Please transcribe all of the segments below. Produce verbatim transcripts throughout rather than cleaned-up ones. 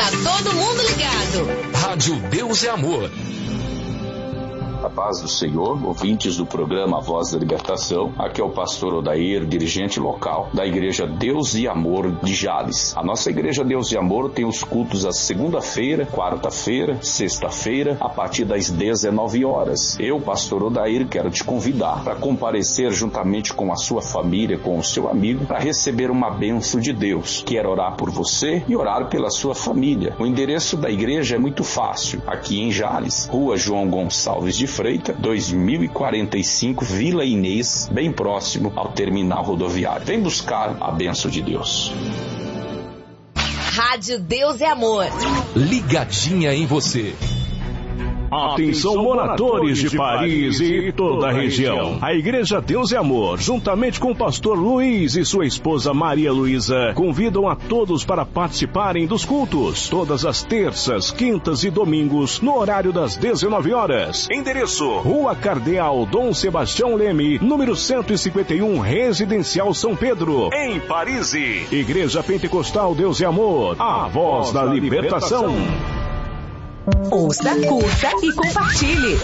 Tá todo mundo ligado. Rádio Deus é Amor. A paz do Senhor, ouvintes do programa A Voz da Libertação. Aqui é o pastor Odair, dirigente local da Igreja Deus e Amor de Jales. A nossa Igreja Deus e Amor tem os cultos às segunda-feira, quarta-feira, sexta-feira, a partir das dezenove horas. Eu, pastor Odair, quero te convidar para comparecer juntamente com a sua família, com o seu amigo, para receber uma bênção de Deus. Quero orar por você e orar pela sua família. O endereço da igreja é muito fácil. Aqui em Jales, Rua João Gonçalves de Freitas, dois mil e quarenta e cinco, Vila Inês, bem próximo ao terminal rodoviário. Vem buscar a bênção de Deus. Rádio Deus é Amor. Ligadinha em você. Atenção, moradores de Paris e toda a região. A Igreja Deus é Amor, juntamente com o pastor Luiz e sua esposa Maria Luísa, convidam a todos para participarem dos cultos, todas as terças, quintas e domingos, no horário das dezenove horas. Endereço: Rua Cardeal Dom Sebastião Leme, número cento e cinquenta e um, Residencial São Pedro, em Paris. Igreja Pentecostal Deus é Amor, a voz da libertação. Ouça, curta e compartilhe.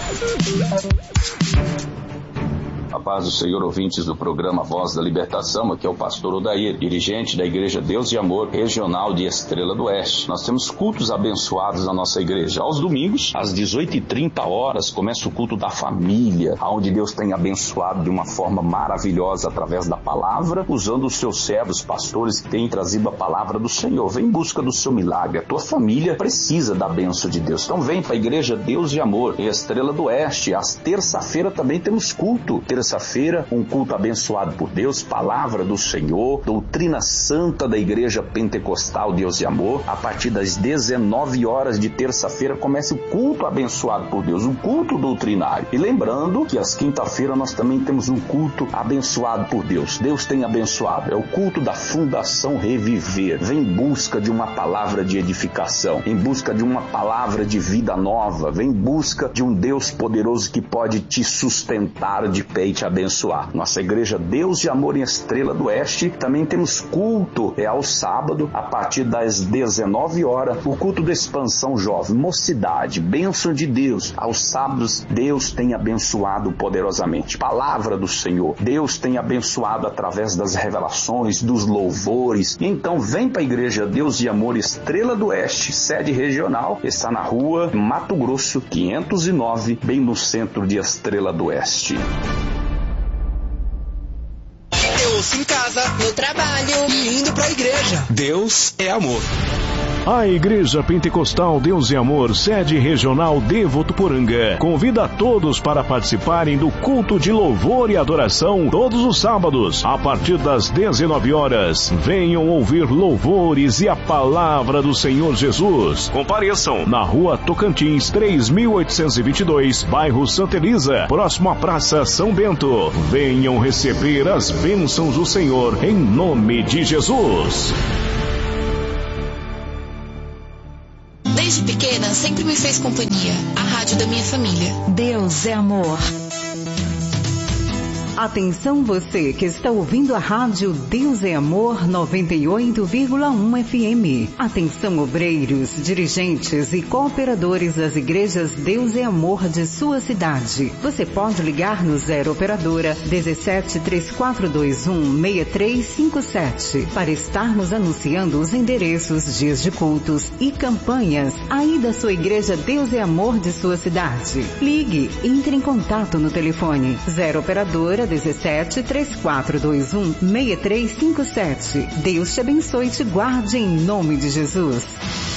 A paz do Senhor, ouvintes do programa Voz da Libertação. Aqui é o pastor Odair, dirigente da Igreja Deus e Amor Regional de Estrela do Oeste. Nós temos cultos abençoados na nossa igreja. Aos domingos, às dezoito e trinta horas, começa o culto da família, onde Deus tem abençoado de uma forma maravilhosa através da palavra, usando os seus servos, pastores que têm trazido a palavra do Senhor. Vem em busca do seu milagre. A tua família precisa da bênção de Deus. Então vem para a Igreja Deus e Amor em Estrela do Oeste. Às terça-feira também temos culto. Terça-feira, um culto abençoado por Deus, palavra do Senhor, doutrina santa da Igreja Pentecostal Deus e Amor. A partir das dezenove horas de terça-feira começa o culto abençoado por Deus, um culto doutrinário. E lembrando que às quinta-feira nós também temos um culto abençoado por Deus. Deus tem abençoado. É o culto da Fundação Reviver. Vem em busca de uma palavra de edificação, em busca de uma palavra de vida nova. Vem em busca de um Deus poderoso que pode te sustentar de pé e te abençoar. Nossa Igreja Deus e Amor em Estrela do Oeste, também temos culto, é ao sábado, a partir das dezenove horas, o culto da expansão jovem, mocidade, bênção de Deus. Aos sábados, Deus tem abençoado poderosamente. Palavra do Senhor, Deus tem abençoado através das revelações, dos louvores. Então vem para a Igreja Deus e Amor Estrela do Oeste, sede regional, está na rua Mato Grosso, quinhentos e nove, bem no centro de Estrela do Oeste. Em casa, no trabalho e indo pra igreja. Deus é amor. A Igreja Pentecostal Deus e Amor, sede regional de Votuporanga, convida a todos para participarem do culto de louvor e adoração todos os sábados, a partir das dezenove horas. Venham ouvir louvores e a palavra do Senhor Jesus. Compareçam na Rua Tocantins, três mil oitocentos e vinte e dois, bairro Santa Elisa, próximo à Praça São Bento. Venham receber as bênçãos do Senhor, em nome de Jesus. Desde pequena, sempre me fez companhia. A rádio da minha família. Deus é amor. Atenção você que está ouvindo a rádio Deus é Amor noventa e oito vírgula um F M. Atenção obreiros, dirigentes e cooperadores das igrejas Deus é Amor de sua cidade. Você pode ligar no zero operadora dezessete, três quatro dois um, seis três cinco sete para estarmos anunciando os endereços, dias de cultos e campanhas aí da sua igreja Deus é Amor de sua cidade. Ligue, entre em contato no telefone zero operadora dezessete, três quatro dois um, seis três cinco sete. Deus te abençoe e te guarde em nome de Jesus.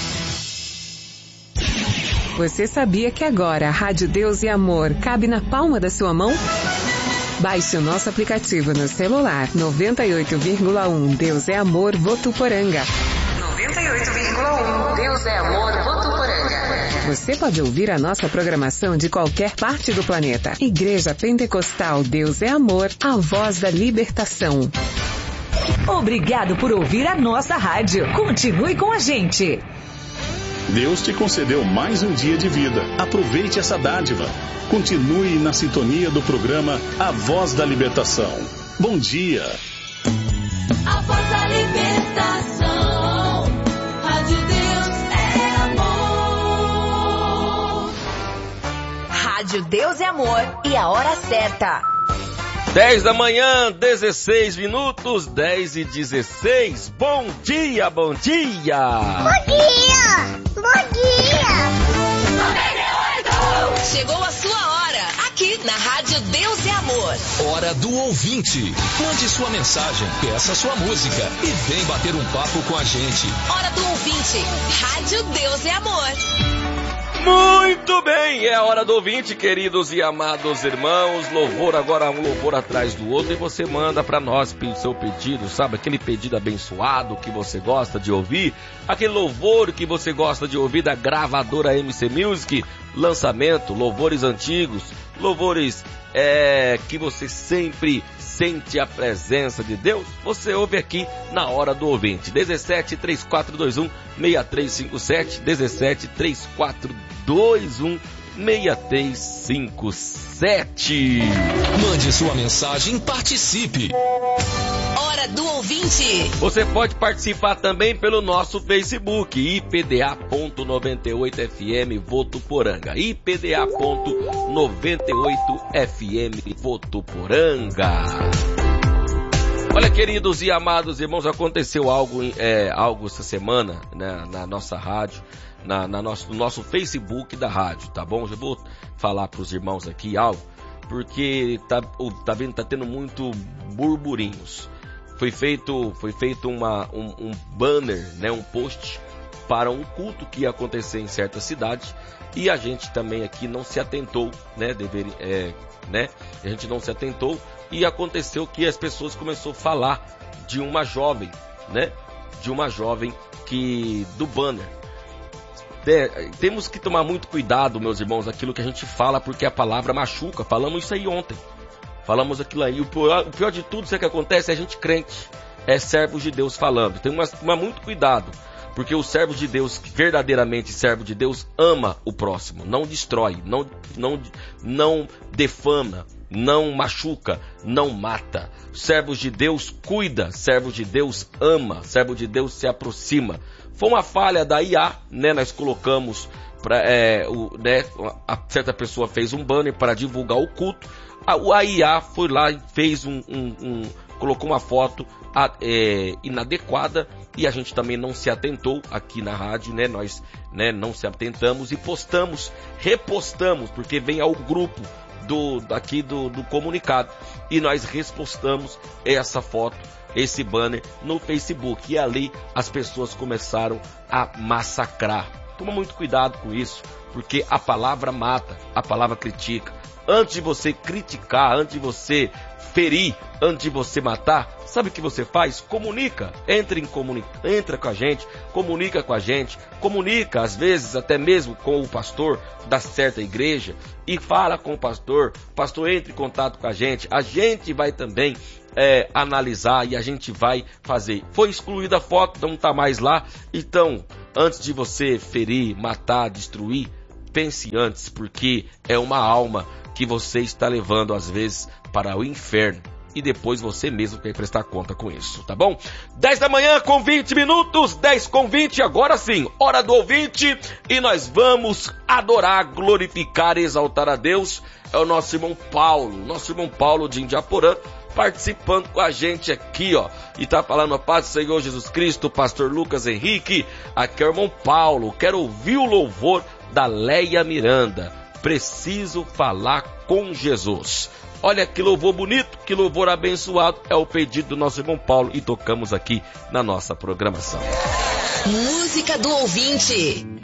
Você sabia que agora a Rádio Deus e Amor cabe na palma da sua mão? Baixe o nosso aplicativo no celular. noventa e oito vírgula um Deus é Amor Votuporanga. noventa e oito vírgula um Deus é Amor Votuporanga. Você pode ouvir a nossa programação de qualquer parte do planeta. Igreja Pentecostal Deus é Amor, a voz da libertação. Obrigado por ouvir a nossa rádio. Continue com a gente. Deus te concedeu mais um dia de vida. Aproveite essa dádiva. Continue na sintonia do programa A Voz da Libertação. Bom dia. A Voz da Libertação. Rádio Deus é Rádio Deus e Amor e a hora certa. dez da manhã, dezesseis minutos, dez e dezesseis. Bom dia, bom dia! Bom dia! Bom dia! Chegou a sua hora, aqui na Rádio Deus e Amor. Hora do ouvinte. Mande sua mensagem, peça sua música e vem bater um papo com a gente. Hora do ouvinte, Rádio Deus e Amor. Muito bem, é a hora do ouvinte, queridos e amados irmãos. Louvor agora, um louvor atrás do outro, e você manda para nós o seu pedido, sabe? Aquele pedido abençoado que você gosta de ouvir, aquele louvor que você gosta de ouvir da gravadora M C Music, lançamento, louvores antigos, louvores é, que você sempre sente a presença de Deus. Você ouve aqui na hora do ouvinte. dezessete, três quatro dois um, seis três cinco sete, dezessete, três quatro dois um, seis três cinco sete. Mande sua mensagem e participe. Hora do ouvinte. Você pode participar também pelo nosso Facebook, I P D A ponto noventa e oito F M Votuporanga. I P D A ponto noventa e oito F M Votuporanga. Olha, queridos e amados irmãos, aconteceu algo, é, algo essa semana, né, na nossa rádio, na, na nosso, no nosso Facebook da rádio, tá bom? Já vou falar para os irmãos aqui algo, porque tá, tá vendo, tá tendo muito burburinhos. Foi feito, foi feito uma, um, um banner, né, um post para um culto que ia acontecer em certa cidade, e a gente também aqui não se atentou, né, deveria, é, né, a gente não se atentou, e aconteceu que as pessoas começaram a falar de uma jovem, né, de uma jovem que, do banner. É, temos que tomar muito cuidado, meus irmãos, aquilo que a gente fala, porque a palavra machuca. Falamos isso aí ontem. Falamos aquilo aí. O pior, o pior de tudo, sabe o que acontece? É a gente crente. É servos de Deus falando. Tem que tomar muito cuidado. Porque o servo de Deus, verdadeiramente servo de Deus, ama o próximo. Não destrói. Não, não, não defama. Não machuca. Não mata. Servos de Deus cuida. Servos de Deus ama. Servo de Deus se aproxima. Foi uma falha da I A, né? Nós colocamos, pra, é, o, né? A certa pessoa fez um banner para divulgar o culto. A, a I A foi lá e fez um, um, um colocou uma foto a, é, inadequada, e a gente também não se atentou aqui na rádio, né? Nós, né, não se atentamos e postamos, repostamos, porque vem ao grupo do, aqui do, do comunicado, e nós repostamos essa foto, esse banner no Facebook, e ali as pessoas começaram a massacrar. Toma muito cuidado com isso, porque a palavra mata, a palavra critica. Antes de você criticar, antes de você ferir, antes de você matar, sabe o que você faz? Comunica, entra, em comuni- entra com a gente, comunica com a gente, comunica às vezes até mesmo com o pastor da certa igreja, e fala com o pastor, o pastor entra em contato com a gente, a gente vai também É, analisar, e a gente vai fazer. Foi excluída a foto, não está mais lá. Então, antes de você ferir, matar, destruir, pense antes, porque é uma alma que você está levando às vezes para o inferno, e depois você mesmo vai prestar conta com isso, tá bom? dez da manhã com vinte minutos, dez com vinte, agora sim, hora do ouvinte, e nós vamos adorar, glorificar, exaltar a Deus. É o nosso irmão Paulo, nosso irmão Paulo de Indiaporã, participando com a gente aqui, ó, e tá falando a paz do Senhor Jesus Cristo, pastor Lucas Henrique, aqui é o irmão Paulo, quero ouvir o louvor da Leia Miranda, preciso falar com Jesus. Olha que louvor bonito, que louvor abençoado, é o pedido do nosso irmão Paulo, e tocamos aqui na nossa programação. Música do ouvinte.